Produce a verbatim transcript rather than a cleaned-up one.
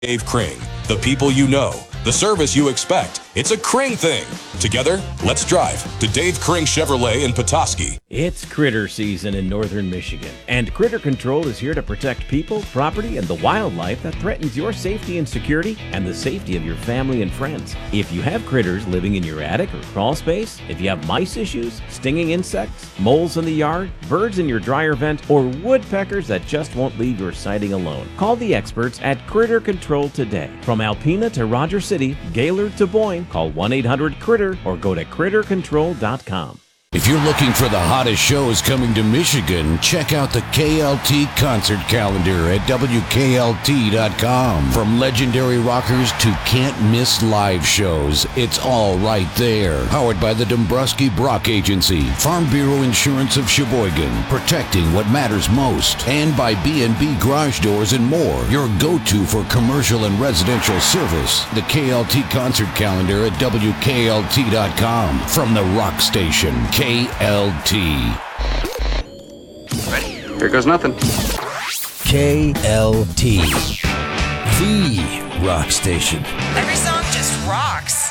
Dave Kring. The people you know, the service you expect. It's a Kring thing. Together, let's drive to Dave Kring Chevrolet in Petoskey. It's critter season in northern Michigan, and Critter Control is here to protect people, property, and the wildlife that threatens your safety and security and the safety of your family and friends. If you have critters living in your attic or crawl space, if you have mice issues, stinging insects, moles in the yard, birds in your dryer vent, or woodpeckers that just won't leave your siding alone, call the experts at Critter Control today. From Alpena to Rogers City, Gaylord to Boyne, call one eight hundred critter or go to critter control dot com. If you're looking for the hottest shows coming to Michigan, check out the K L T concert calendar at W K L T dot com. From legendary rockers to can't-miss live shows, it's all right there. Powered by the Dombrowski Brock Agency, Farm Bureau Insurance of Sheboygan, protecting what matters most, and by B and B Garage Doors and more, your go-to for commercial and residential service. The K L T concert calendar at W K L T dot com. From the Rock Station, K L T. Ready? Here goes nothing. K L T, the rock station. Every song just rocks.